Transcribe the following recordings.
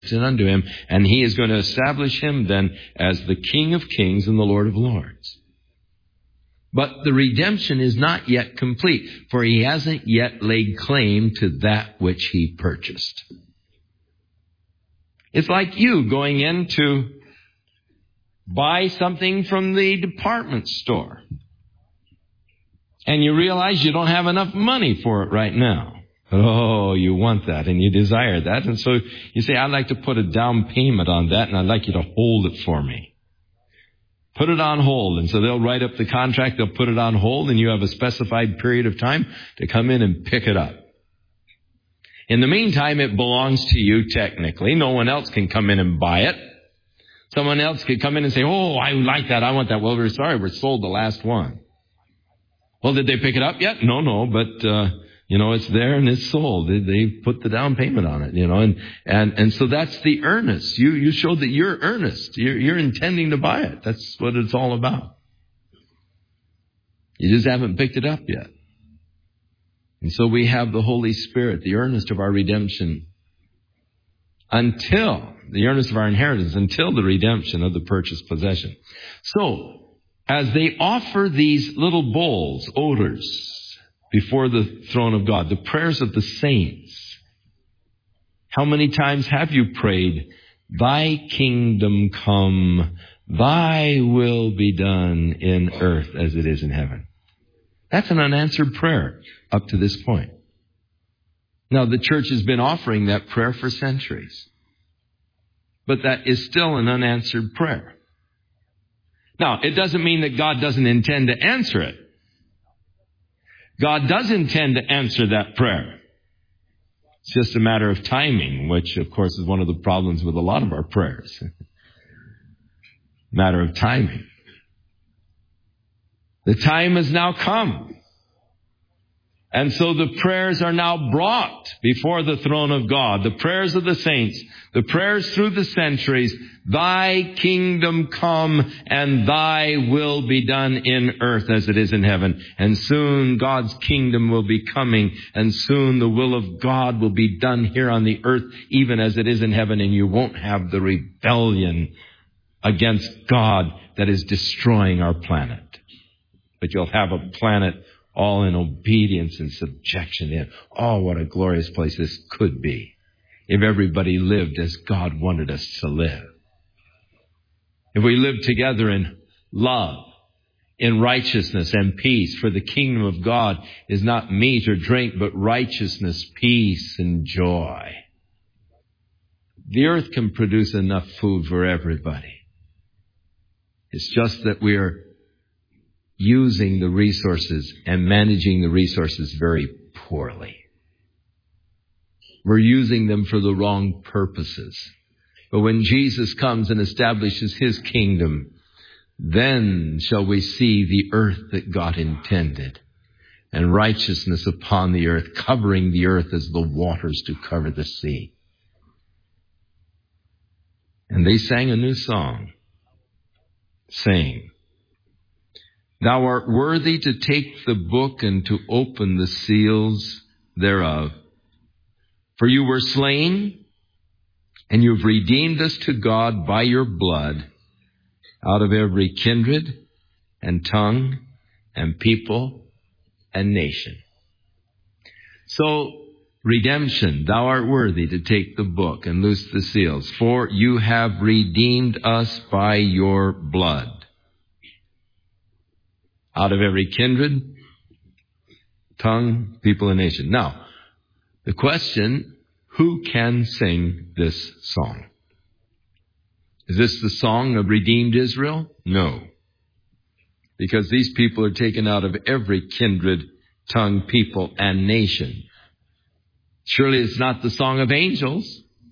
unto him, and he is going to establish him then as the King of Kings and the Lord of Lords. But the redemption is not yet complete, for he hasn't yet laid claim to that which he purchased. It's like you going in to buy something from the department store, and you realize you don't have enough money for it right now. Oh, you want that and you desire that. And so you say, I'd like to put a down payment on that, and I'd like you to hold it for me. Put it on hold. And so they'll write up the contract, they'll put it on hold, and you have a specified period of time to come in and pick it up. In the meantime, it belongs to you technically. No one else can come in and buy it. Someone else could come in and say, oh, I like that, I want that. Well, we're sorry, we're sold the last one. Well, did they pick it up yet? No, but it's there and it's sold. They put the down payment on it, and so that's the earnest. You showed that you're earnest. You're intending to buy it. That's what it's all about. You just haven't picked it up yet. And so we have the Holy Spirit, the earnest of our redemption, until the earnest of our inheritance, until the redemption of the purchased possession. So, as they offer these little bowls, odors, before the throne of God, the prayers of the saints, how many times have you prayed, Thy kingdom come, Thy will be done in earth as it is in heaven? That's an unanswered prayer up to this point. Now, the church has been offering that prayer for centuries, but that is still an unanswered prayer. Now, it doesn't mean that God doesn't intend to answer it. God does intend to answer that prayer. It's just a matter of timing, which, of course, is one of the problems with a lot of our prayers. Matter of timing. The time has now come. And so the prayers are now brought before the throne of God. The prayers of the saints, the prayers through the centuries, Thy kingdom come and Thy will be done in earth as it is in heaven. And soon God's kingdom will be coming, and soon the will of God will be done here on the earth even as it is in heaven, and you won't have the rebellion against God that is destroying our planet. But you'll have a planet all in obedience and subjection. Oh, what a glorious place this could be if everybody lived as God wanted us to live. If we lived together in love, in righteousness and peace, for the kingdom of God is not meat or drink, but righteousness, peace, and joy. The earth can produce enough food for everybody. It's just that we are using the resources and managing the resources very poorly. We're using them for the wrong purposes. But when Jesus comes and establishes His kingdom, then shall we see the earth that God intended, and righteousness upon the earth, covering the earth as the waters do cover the sea. And they sang a new song, saying, Thou art worthy to take the book and to open the seals thereof. For you were slain, and you've redeemed us to God by your blood out of every kindred and tongue and people and nation. So, redemption, thou art worthy to take the book and loose the seals, for you have redeemed us by your blood. Out of every kindred, tongue, people, and nation. Now, the question, who can sing this song? Is this the song of redeemed Israel? No. Because these people are taken out of every kindred, tongue, people, and nation. Surely it's not the song of angels.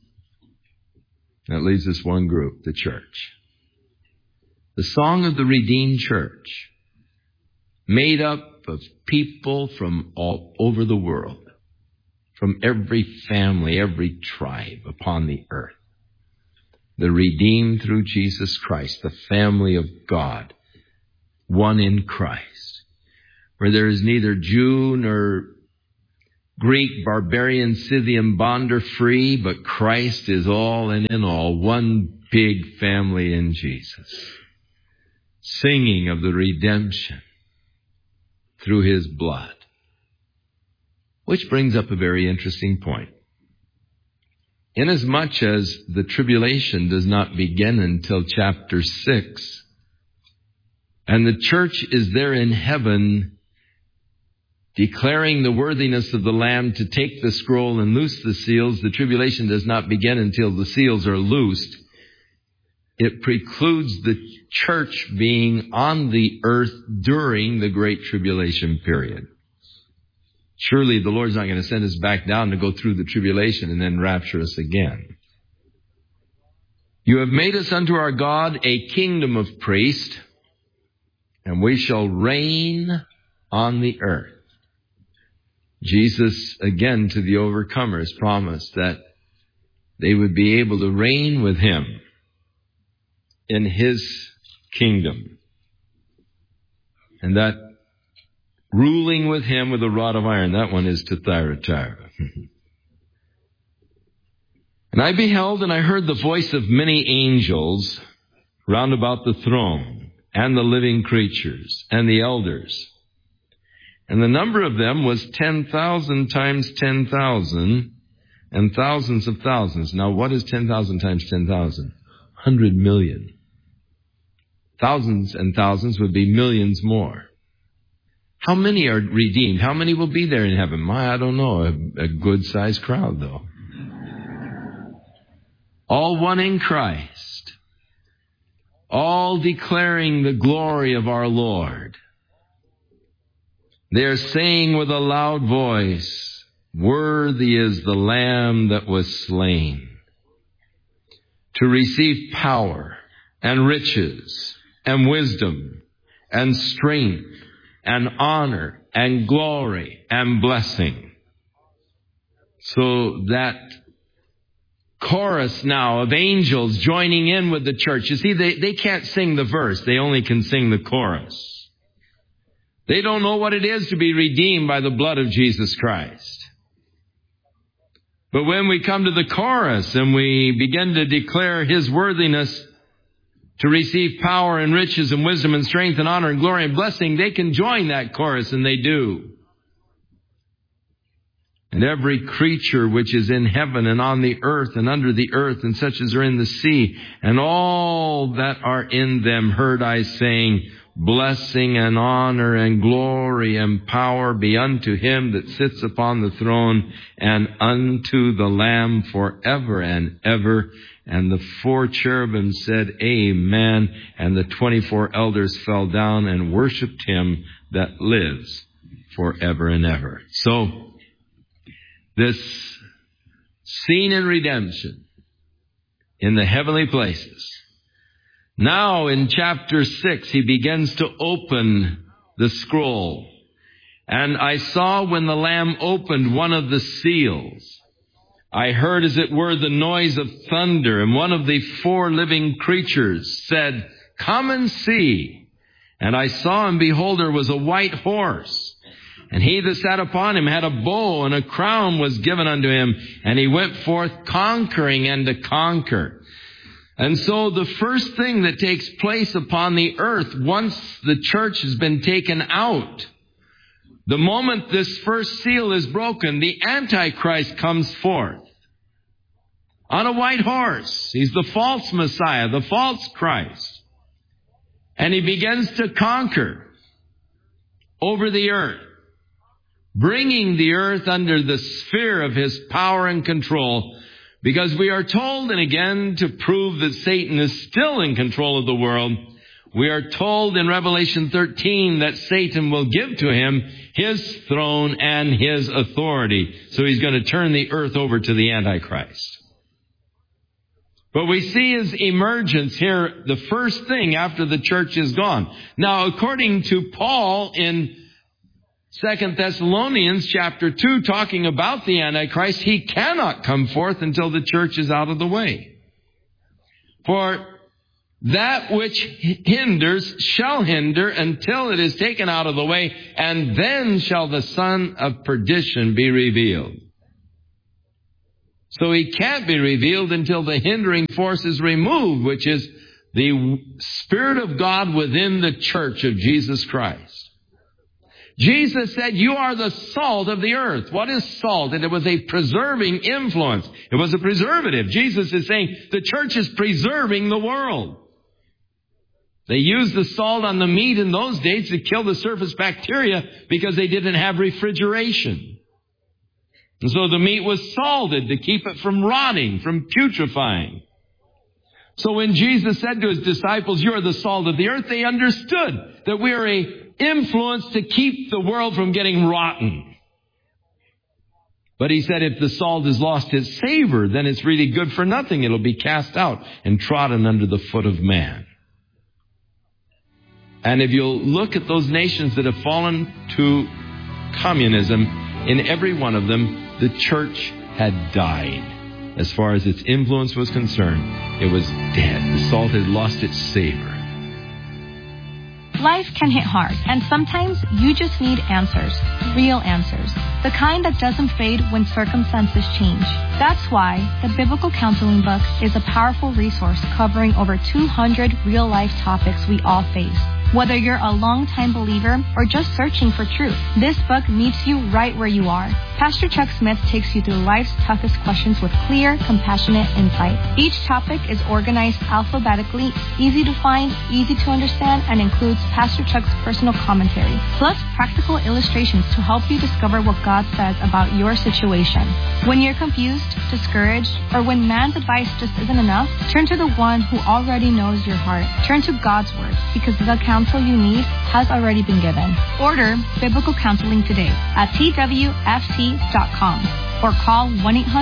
That leaves us one group, the church. The song of the redeemed church, made up of people from all over the world, from every family, every tribe upon the earth. The redeemed through Jesus Christ, the family of God, one in Christ, where there is neither Jew nor Greek, barbarian, Scythian, bond or free, but Christ is all and in all, one big family in Jesus. Singing of the redemption through His blood. Which brings up a very interesting point. Inasmuch as the tribulation does not begin until chapter 6, and the church is there in heaven declaring the worthiness of the Lamb to take the scroll and loose the seals, the tribulation does not begin until the seals are loosed. It precludes the church being on the earth during the Great Tribulation period. Surely the Lord's not going to send us back down to go through the tribulation and then rapture us again. You have made us unto our God a kingdom of priests, and we shall reign on the earth. Jesus, again, to the overcomers, promised that they would be able to reign with Him in His kingdom. And that ruling with Him with a rod of iron, that one is to Thyatira. And I beheld and I heard the voice of many angels round about the throne, and the living creatures, and the elders. And the number of them was 10,000 times 10,000, and thousands of thousands. Now, what is 10,000 times 10,000? 100 million. Thousands and thousands would be millions more. How many are redeemed? How many will be there in heaven? I don't know. A good-sized crowd, though. All one in Christ. All declaring the glory of our Lord. They are saying with a loud voice, worthy is the Lamb that was slain to receive power and riches and wisdom and strength and honor and glory and blessing. So that chorus now of angels joining in with the church. You see, they can't sing the verse. They only can sing the chorus. They don't know what it is to be redeemed by the blood of Jesus Christ. But when we come to the chorus and we begin to declare His worthiness to receive power and riches and wisdom and strength and honor and glory and blessing, they can join that chorus, and they do. And every creature which is in heaven and on the earth and under the earth and such as are in the sea and all that are in them heard I saying, blessing and honor and glory and power be unto Him that sits upon the throne and unto the Lamb forever and ever. And the 4 cherubim said, Amen. And the 24 elders fell down and worshipped Him that lives forever and ever. So, this scene in redemption in the heavenly places. Now in chapter 6, He begins to open the scroll. And I saw when the Lamb opened one of the seals, I heard as it were the noise of thunder, and one of the 4 living creatures said, Come and see. And I saw, and behold, there was a white horse. And he that sat upon him had a bow, and a crown was given unto him. And he went forth conquering and to conquer. And so the first thing that takes place upon the earth, once the church has been taken out, the moment this first seal is broken, the Antichrist comes forth on a white horse. He's the false Messiah, the false Christ. And he begins to conquer over the earth, bringing the earth under the sphere of his power and control. Because we are told, and again, to prove that Satan is still in control of the world, we are told in Revelation 13 that Satan will give to him his throne and his authority. So he's going to turn the earth over to the Antichrist. But we see his emergence here, the first thing after the church is gone. Now, according to Paul in 2 Thessalonians chapter 2, talking about the Antichrist, he cannot come forth until the church is out of the way. For That which hinders shall hinder until it is taken out of the way, and then shall the son of perdition be revealed. So he can't be revealed until the hindering force is removed, which is the Spirit of God within the church of Jesus Christ. Jesus said, you are the salt of the earth. What is salt? And it was a preserving influence. It was a preservative. Jesus is saying the church is preserving the world. They used the salt on the meat in those days to kill the surface bacteria because they didn't have refrigeration. And so the meat was salted to keep it from rotting, from putrefying. So when Jesus said to his disciples, you are the salt of the earth, they understood that we are a influence to keep the world from getting rotten. But he said if the salt has lost its savor, then it's really good for nothing. It'll be cast out and trodden under the foot of man. And if you'll look at those nations that have fallen to communism, in every one of them, the church had died. As far as its influence was concerned, it was dead. The salt had lost its savor. Life can hit hard, and sometimes you just need answers. Real answers. The kind that doesn't fade when circumstances change. That's why the Biblical Counseling book is a powerful resource covering over 200 real-life topics we all face. Whether you're a long-time believer or just searching for truth, this book meets you right where you are. Pastor Chuck Smith takes you through life's toughest questions with clear, compassionate insight. Each topic is organized alphabetically, easy to find, easy to understand, and includes Pastor Chuck's personal commentary, plus practical illustrations to help you discover what God says about your situation. When you're confused, discouraged, or when man's advice just isn't enough, turn to the one who already knows your heart. Turn to God's Word, because the counsel you need has already been given. Order Biblical Counseling today at twft.com or call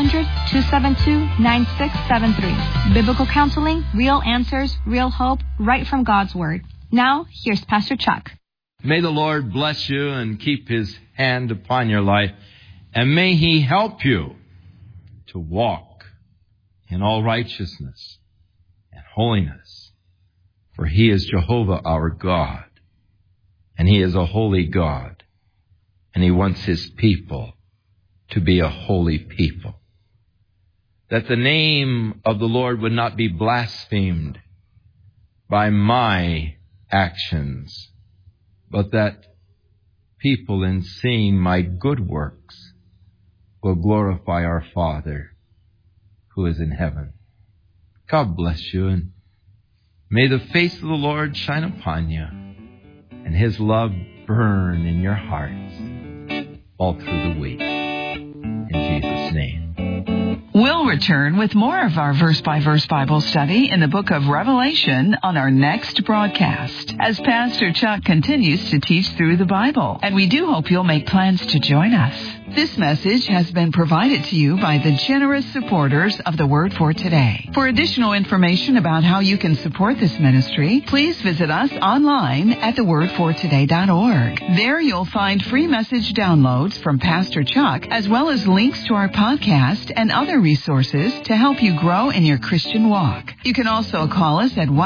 1-800-272-9673. Biblical Counseling, real answers, real hope, right from God's Word. Now, here's Pastor Chuck. May the Lord bless you and keep His hand upon your life, and may He help you to walk in all righteousness and holiness. For He is Jehovah our God, and He is a holy God, and He wants His people to be a holy people. That the name of the Lord would not be blasphemed by my actions, but that people, in seeing my good works, will glorify our Father who is in heaven. God bless you, and may the face of the Lord shine upon you, and His love burn in your hearts all through the week. In Jesus' name. We'll return with more of our verse-by-verse Bible study in the book of Revelation on our next broadcast, as Pastor Chuck continues to teach through the Bible. And we do hope you'll make plans to join us. This message has been provided to you by the generous supporters of the Word for Today. For additional information about how you can support this ministry, please visit us online at thewordfortoday.org. There you'll find free message downloads from Pastor Chuck, as well as links to our podcast and other resources to help you grow in your Christian walk. You can also call us at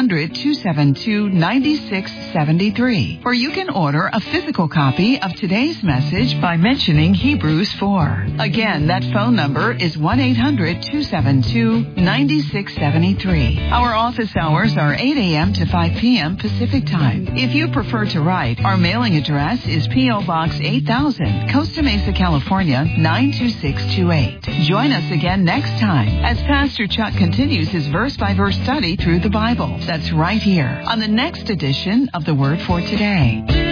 1-800-272-9673, or you can order a physical copy of today's message by mentioning Hebrews 4. Again, that phone number is 1-800-272-9673. Our office hours are 8 a.m. to 5 p.m. Pacific Time. If you prefer to write, our mailing address is P.O. Box 8000, Costa Mesa, California, 92628. Join us again next time as Pastor Chuck continues his verse-by-verse study through the Bible. That's right here on the next edition of The Word for Today.